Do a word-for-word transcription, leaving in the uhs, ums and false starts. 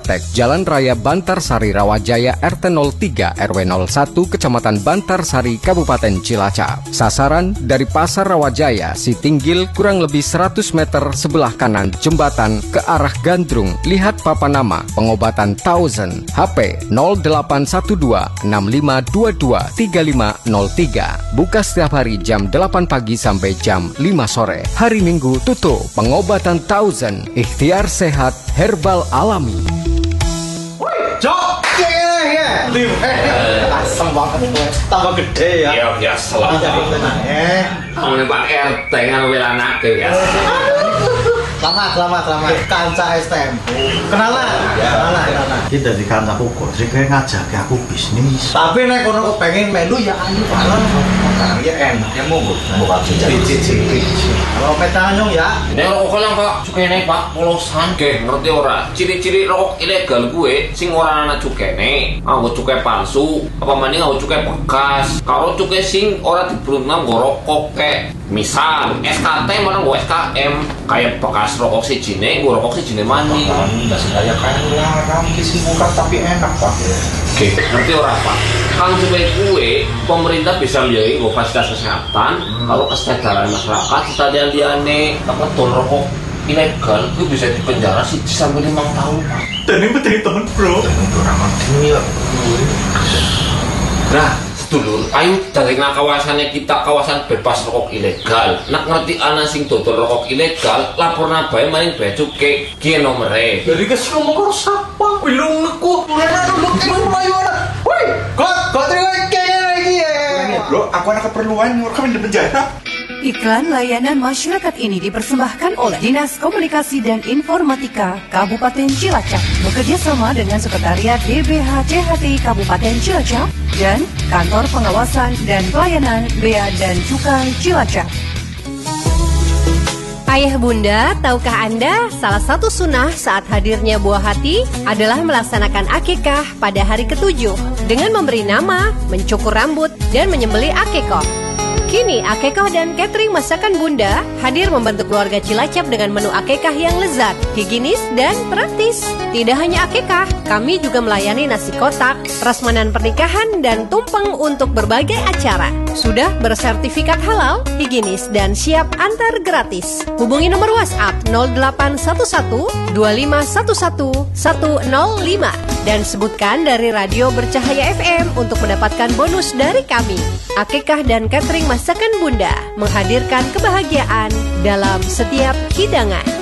Apotek, Jalan Raya Bantarsari Rawajaya R T nol tiga R W nol satu Kecamatan Bantarsari Kabupaten Cilacap. Sasaran dari Pasar Rawajaya, Sitinggil kurang lebih seratus meter sebelah kanan jembatan ke arah Gandrung. Lihat papan nama pengobatan Thousand. H P nol delapan satu dua enam lima dua dua tiga lima nol tiga. Buka setiap hari jam delapan pagi sampai jam lima sore. Hari Minggu tutup. Pengobatan Thousand. Ikhtiar sehat herbal alami. Jok, ya, ya, asam banget, tambah gede ya. Iya, biasa lah. Eh, kamu Pak R T kan wela anak ya. Selamat, selamat, selamat. Kanca S T M. Kenalan, kenalan, kenalan. Kita di kancaku kok, sih kayak ngajak aku bisnis. Tapi nek kono pengen melu ya ayo bareng. Ya enak, ya monggo. Buka cici-cici. Kalau metanung ya. Ini rokok lang Pak, cukene Pak, polosan. Oke, ngerti ora? Ciri-ciri rokok ilegal gue sing ora ana cukene, nganggo cukai palsu, apa maning nganggo cukai bekas. Kalau cukai sing ora dibrunang nggo rokok kayak misal S K T mana nggo S K M kayak bekas rokok sijine, nggo rokok sijine maning. Enggak sengaja kan larang kisi murah tapi enak Pak. Oke, ngerti ora Pak? Kalau cukai gue, pemerintah bisa biayai nggo fasilitas kesehatan, hmm. Kalau kesadaran masyarakat kita liane apa ton rokok ilegal itu bisa dipenjara sih sampai lima tahun Pak. Dan ini penting temen bro. Temen bro ramah ini ya. Nah, sedulur, ayo dari kawasannya kita kawasan bebas rokok ilegal. Nak ngerti ana sing dodol rokok ilegal, laporna bae maning bea cukai ki nomere. Dari kes ngomong karo sapa? Bilung neku, rene dulu kene mlayu ana. Woi, kok kok terima kene lagi ya. Bro, aku ada keperluan nyuruh kami di penjara. Iklan layanan masyarakat ini dipersembahkan oleh Dinas Komunikasi dan Informatika Kabupaten Cilacap bekerjasama dengan Sekretariat D B H C H T I Kabupaten Cilacap dan Kantor Pengawasan dan Pelayanan Bea dan Cukai Cilacap. Ayah bunda, tahukah Anda salah satu sunnah saat hadirnya buah hati adalah melaksanakan akikah pada hari ketujuh dengan memberi nama, mencukur rambut, dan menyembelih akikoh. Kini akikah dan catering masakan bunda hadir membantu keluarga Cilacap dengan menu akikah yang lezat, higienis, dan praktis. Tidak hanya akikah, kami juga melayani nasi kotak, prasmanan pernikahan, dan tumpeng untuk berbagai acara. Sudah bersertifikat halal, higienis, dan siap antar gratis. Hubungi nomor WhatsApp nol delapan satu satu dua lima satu satu satu nol lima dan sebutkan dari Radio Bercahaya F M untuk mendapatkan bonus dari kami. Akikah dan catering masakan bunda menghadirkan kebahagiaan dalam setiap hidangan.